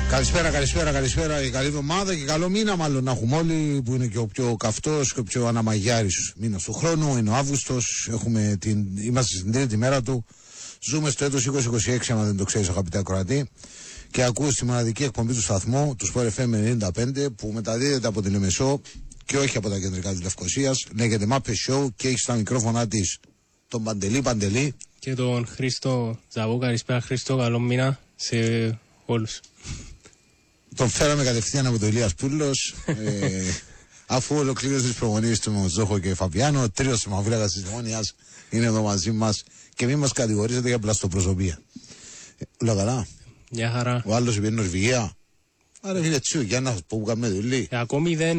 Καλησπέρα και καλή εβδομάδα και καλό μήνα μάλλον να έχουμε όλοι, που είναι και ο πιο καυτός και ο πιο αναμαγιάρης μήνας του χρόνου. Είναι ο Αύγουστος, είμαστε στην τρίτη μέρα του, ζούμε στο έτος 2026 αν δεν το ξέρεις αγαπητέ ακροατή, και ακούς τη μοναδική εκπομπή του σταθμού, του Sport FM 95, που μεταδίδεται από τη Λεμεσό και όχι από τα κεντρικά της Λευκωσίας. Λέγεται Μάπε Show και έχει στα μικρόφωνα της τον Παντελή και τον Χρήστο Ζαβού. Καλησπέρα Χρήστο, καλό μήνα σε όλους. Τον φέραμε κατευθείαν από το Ηλίας Πούλος, αφού ολοκλήρωσε τις προμονήσεις του με τον Ζόχο και Φαβιάνο. Ο τρίτος μαυρέγας της Ομόνοιας είναι εδώ μαζί μας και μην μας κατηγορήσετε για πλαστοπροσωπία. Όλα καλά. Μια χαρά. Ο άλλος είπε Νορβηγία. Άρα φίλε τσου, για να πω που κάνουμε δουλειά. Ακόμη δεν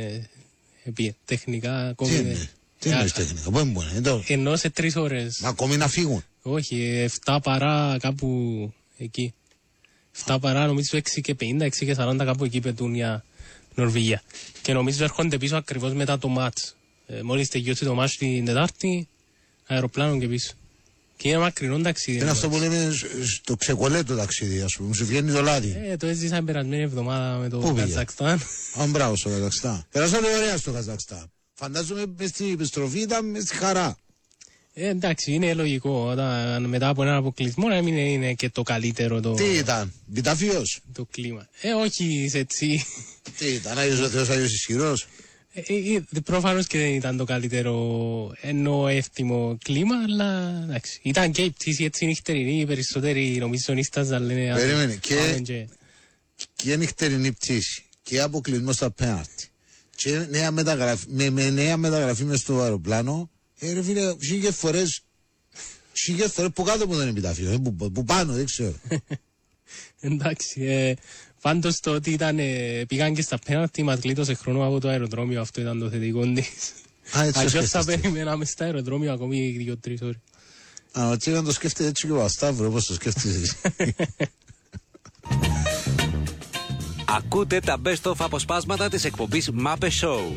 τεχνικά. Ακόμη δεν. Τι εννοείς τεχνικά, πού είναι τώρα. Ενώ σε 3 ώρες. Ακόμη να φύγουν. Όχι, 7 παρά κάπου εκεί. 7 παρά νομίζω 6 και 50, 6 και 40 κάπου εκεί πετούν για Νορβηγία. Και νομίζω έρχονται πίσω ακριβώς μετά το μάτς. Μόλις τελειώσει το μάτς την Τετάρτη, αεροπλάνο και πίσω. Και είναι μακρινό ταξίδι. Είναι αυτό που λέμε στο ξεκολέτο ταξίδι, ας πούμε, σου βγαίνει το λάδι. Το έζησα την περασμένη εβδομάδα με το Καζακστάν. Μπράβο στο Καζακστάν. Περάσατε ωραία στο Καζακστάν. Φαντάζομαι μες στην επιστροφή ήταν μες στη χαρά. Εντάξει, είναι λογικό. Όταν μετά από έναν αποκλεισμό να μην είναι και το καλύτερο το. Τι ήταν, βιταφίος. Το κλίμα. Όχι σε έτσι. Τι ήταν, Άγιος ο Θεός, Άγιος ισχυρός. Προφανώς και δεν ήταν το καλύτερο ενώ εύθυμο κλίμα, αλλά εντάξει. Ήταν και η πτήση έτσι νυχτερινή, οι περισσότεροι νομίζω νύσταζαν λένε. Περίμενε, και νυχτερινή πτήση και αποκλεισμό στα πέναρτη. Και με νέα μεταγραφή μες στο αεροπλάνο. Ρε φίλε, χίλιες φορές που κάτω από τον επιτάφιο, που πάνω, δεν ξέρω. Εντάξει, πάντως το ότι πήγαν και στα πέναλτι μας γλίτωσε χρόνο από το αεροδρόμιο, αυτό ήταν το θετικό της. Αλλιώς θα περιμέναμε στα αεροδρόμιο ακόμη 2-3 ώρες. Ο Τσίγαν το σκέφτεται έτσι και ο Ασταύρο, όπως το σκέφτεσαι. Ακούτε τα best of αποσπάσματα της εκπομπής Μάπε Show.